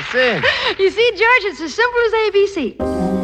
That's it. You see, George, it's as simple as ABC.